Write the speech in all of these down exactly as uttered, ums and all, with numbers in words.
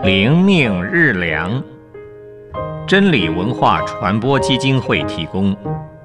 灵命日粮，真理文化传播基金会提供。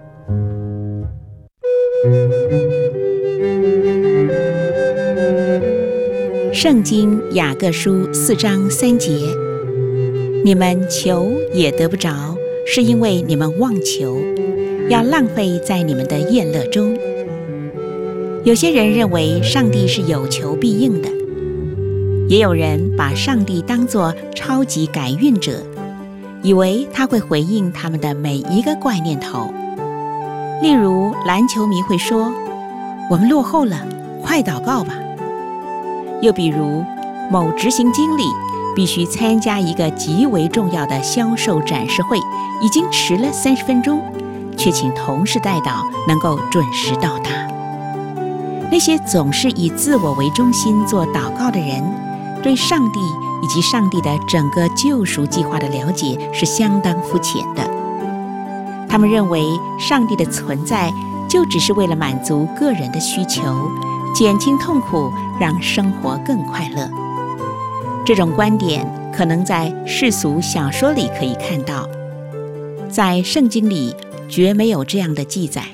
圣经雅各书四章三节，你们求也得不着，是因为你们妄求，要浪费在你们的宴乐中。有些人认为上帝是有求必应的，也有人把上帝当作超级改运者，以为他会回应他们的每一个怪念头。例如篮球迷会说，我们落后了，快祷告吧。又比如某执行经理必须参加一个极为重要的销售展示会，已经迟了三十分钟，却请同事代祷能够准时到达。那些总是以自我为中心做祷告的人，对上帝以及上帝的整个救赎计划的了解是相当肤浅的。他们认为上帝的存在就只是为了满足个人的需求，减轻痛苦，让生活更快乐。这种观点可能在世俗小说里可以看到，在圣经里绝没有这样的记载。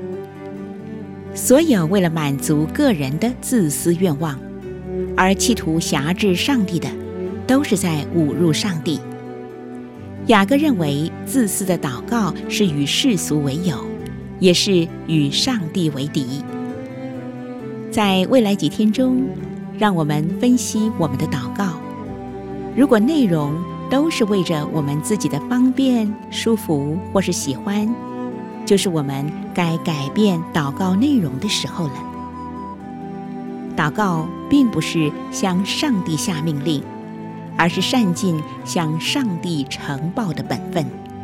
所有为了满足个人的自私愿望而企图辖制上帝的，都是在侮辱上帝。雅各认为自私的祷告是与世俗为友，也是与上帝为敌。在未来几天中，让我们分析我们的祷告。如果内容都是为着我们自己的方便、舒服或是喜欢，就是我们该改变祷告内容的时候了。祷告并不是向上帝下命令，而是善尽向上帝呈报的本分。